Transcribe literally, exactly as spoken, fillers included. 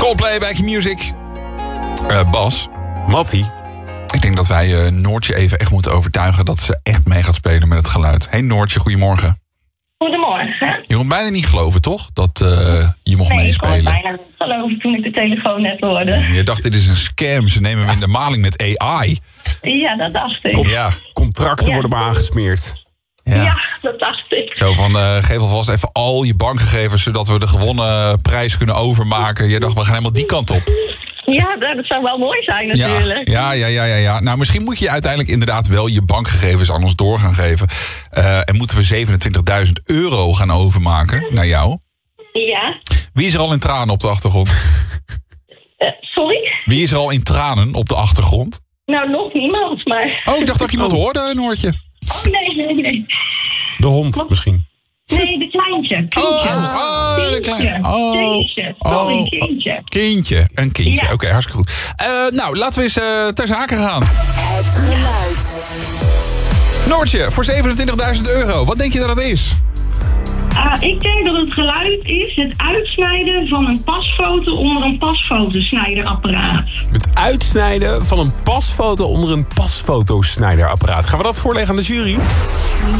Coldplay, Back in Music. Uh, Bas. Mattie. Ik denk dat wij uh, Noortje even echt moeten overtuigen dat ze echt mee gaat spelen met het geluid. Hey Noortje, goedemorgen. Goedemorgen. Je kon bijna niet geloven, toch? Dat uh, je mocht nee, meespelen. Nee, ik kon het bijna niet geloven toen ik de telefoon net hoorde. Nee, je dacht, dit is een scam. Ze nemen hem in de maling met A I. Ja, dat dacht ik. Ja. Contracten Ja. worden maar aangesmeerd. Ja. Ja, dat dacht ik. Zo van, uh, geef alvast even al je bankgegevens, zodat we de gewonnen prijs kunnen overmaken. Je dacht, we gaan helemaal die kant op. Ja, dat zou wel mooi zijn natuurlijk. Ja, ja, ja, ja, ja. Nou, misschien moet je uiteindelijk inderdaad wel je bankgegevens aan ons door gaan geven. Uh, en moeten we zevenentwintigduizend euro gaan overmaken naar jou. Ja. Wie is er al in tranen op de achtergrond? Uh, sorry? Wie is er al in tranen op de achtergrond? Nou, nog niemand, maar... Oh, ik dacht dat ik iemand hoorde, Noortje. Oh, nee, nee, nee. De hond misschien. Nee, de kleintje. Kindje. Oh, oh, de kindje. kleine. Oh, Kindje. Sorry, oh, kindje. Kindje, een kindje. Ja. Oké, okay, hartstikke goed. Uh, nou, laten we eens uh, ter zake gaan. Het geluid. Noortje, voor zevenentwintigduizend euro. Wat denk je dat het is? Ah, ik denk dat het geluid is het uitsnijden van een pasfoto onder een pasfotosnijderapparaat. Het uitsnijden van een pasfoto onder een pasfotosnijderapparaat. Gaan we dat voorleggen aan de jury?